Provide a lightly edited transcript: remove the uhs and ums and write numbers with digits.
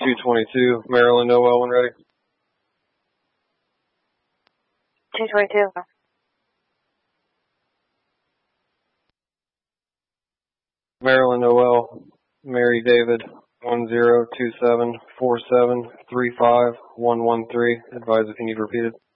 222, Maryland Noel, when ready. 222. Maryland Noel, Mary David, 102747351113. Advise if you need repeated.